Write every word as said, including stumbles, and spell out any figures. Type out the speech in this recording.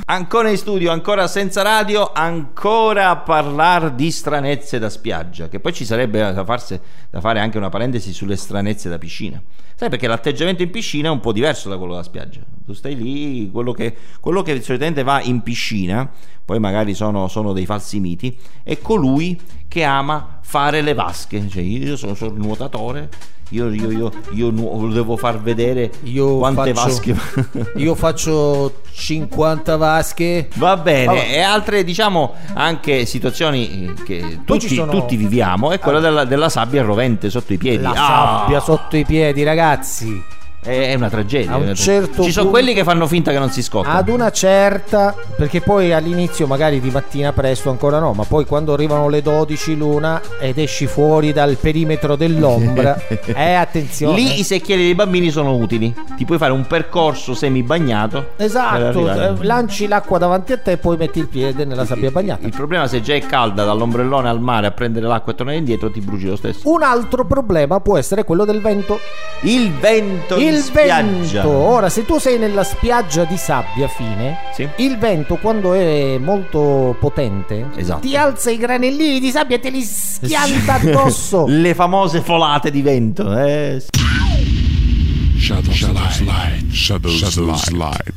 Ancora in studio, ancora senza radio, ancora a parlare di stranezze da spiaggia, che poi ci sarebbe da, farsi, da fare anche una parentesi sulle stranezze da piscina. Sai, perché l'atteggiamento in piscina è un po' diverso da quello da spiaggia. Tu stai lì, quello che, quello che solitamente va in piscina, poi magari sono, sono dei falsi miti, è colui che ama fare le vasche. Cioè, io sono, sono nuotatore, io, io, io, io nu- devo far vedere io quante faccio, vasche. Io faccio cinquanta vasche. Va bene. Allora, e altre, diciamo, anche situazioni che tutti, sono... tutti viviamo è quella della, della sabbia rovente sotto i piedi. La ah! sabbia sotto i piedi, ragazzi, è una tragedia. A un una certo tragedia. Ci sono punto, quelli che fanno finta che non si scottano. ad una certa, perché poi all'inizio magari di mattina presto ancora no, ma poi quando arrivano le dodici l'una ed esci fuori dal perimetro dell'ombra, eh attenzione, lì i secchieri dei bambini sono utili. Ti puoi fare un percorso semi bagnato. Esatto, eh, lanci l'acqua davanti a te e poi metti il piede nella sabbia bagnata. Il problema, se già è calda, dall'ombrellone al mare a prendere l'acqua e tornare indietro, ti bruci lo stesso. Un altro problema può essere quello del vento. Il vento il in spiaggia. vento. Ora, se tu sei nella spiaggia di sabbia fine, sì, il vento quando è molto potente, esatto, ti alza i granellini di sabbia e te li schianta addosso. Le famose folate di vento, eh. Shadow, Shadow Slide. Shadow, Shadow Slide.